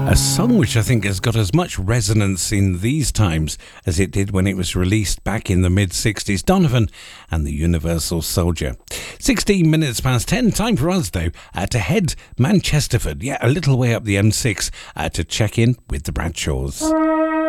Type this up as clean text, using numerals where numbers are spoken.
A song which I think has got as much resonance in these times as it did when it was released back in the mid-60s. Donovan and the Universal Soldier. 16 minutes past 10. Time for us, though, to head Manchesterford, a little way up the M6, to check in with the Bradshaws.